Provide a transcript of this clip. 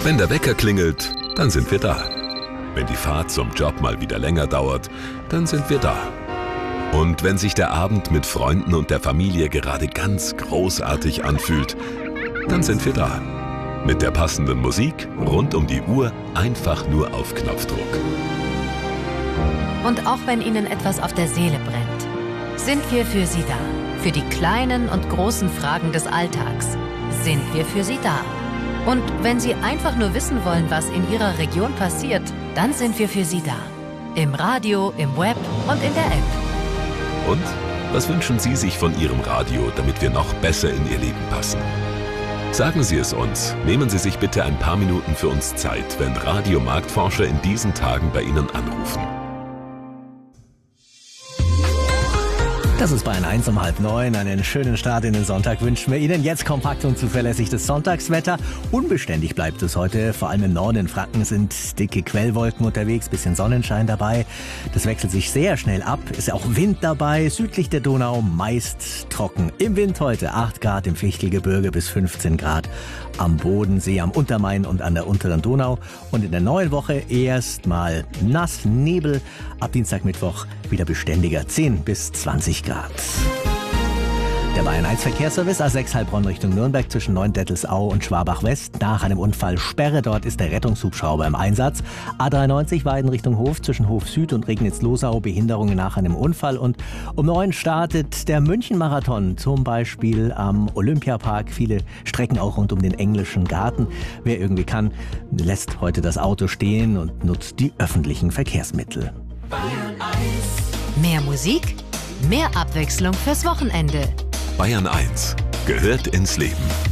Wenn der Wecker klingelt, dann sind wir da. Wenn die Fahrt zum Job mal wieder länger dauert, dann sind wir da. Und wenn sich der Abend mit Freunden und der Familie gerade ganz großartig anfühlt, dann sind wir da. Mit der passenden Musik rund um die Uhr, einfach nur auf Knopfdruck. Und auch wenn Ihnen etwas auf der Seele brennt, sind wir für Sie da. Für die kleinen und großen Fragen des Alltags sind wir für Sie da. Und wenn Sie einfach nur wissen wollen, was in Ihrer Region passiert, dann sind wir für Sie da. Im Radio, im Web und in der App. Und was wünschen Sie sich von Ihrem Radio, damit wir noch besser in Ihr Leben passen? Sagen Sie es uns. Nehmen Sie sich bitte ein paar Minuten für uns Zeit, wenn Radiomarktforscher in diesen Tagen bei Ihnen anrufen. Das ist Bayern 1 um 8:30. Einen schönen Start in den Sonntag wünschen wir Ihnen. Jetzt kompakt und zuverlässig das Sonntagswetter. Unbeständig bleibt es heute. Vor allem im Norden in Franken sind dicke Quellwolken unterwegs, bisschen Sonnenschein dabei. Das wechselt sich sehr schnell ab. Ist ja auch Wind dabei. Südlich der Donau meist trocken. Im Wind heute 8 Grad im Fichtelgebirge bis 15 Grad am Bodensee, am Untermain und an der unteren Donau. Und in der neuen Woche erstmal nass, Nebel. Ab Dienstag, Mittwoch wieder beständiger 10 bis 20 Grad. Der Bayern 1 Verkehrsservice A6 Heilbronn Richtung Nürnberg zwischen Neuendettelsau und Schwabach West. Nach einem Unfall Sperre, dort ist der Rettungshubschrauber im Einsatz. A93 Weiden Richtung Hof zwischen Hof Süd und Regnitz-Losau, Behinderungen nach einem Unfall. Und um 9 startet der München-Marathon, zum Beispiel am Olympiapark. Viele Strecken auch rund um den Englischen Garten. Wer irgendwie kann, lässt heute das Auto stehen und nutzt die öffentlichen Verkehrsmittel. Bayern 1. Mehr Musik, mehr Abwechslung fürs Wochenende. Bayern 1 gehört ins Leben.